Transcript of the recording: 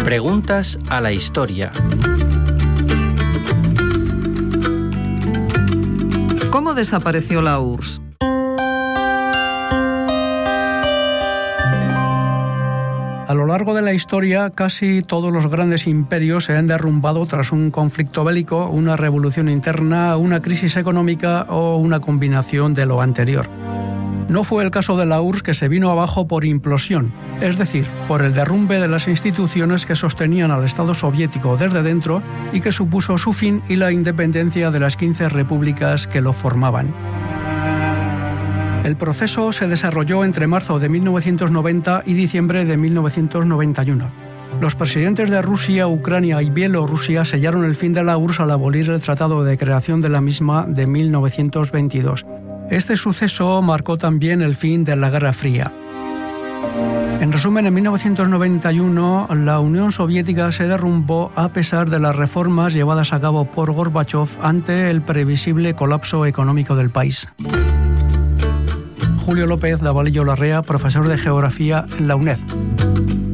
Preguntas a la historia. ¿Cómo desapareció la URSS? A lo largo de la historia, casi todos los grandes imperios se han derrumbado tras un conflicto bélico, una revolución interna, una crisis económica o una combinación de lo anterior. No fue el caso de la URSS, que se vino abajo por implosión, es decir, por el derrumbe de las instituciones que sostenían al Estado soviético desde dentro y que supuso su fin y la independencia de las 15 repúblicas que lo formaban. El proceso se desarrolló entre marzo de 1990 y diciembre de 1991. Los presidentes de Rusia, Ucrania y Bielorrusia sellaron el fin de la URSS al abolir el tratado de creación de la misma de 1922. Este suceso marcó también el fin de la Guerra Fría. En resumen, en 1991 la Unión Soviética se derrumbó a pesar de las reformas llevadas a cabo por Gorbachov ante el previsible colapso económico del país. Julio López Lavalillo Larrea, profesor de Geografía en la UNED.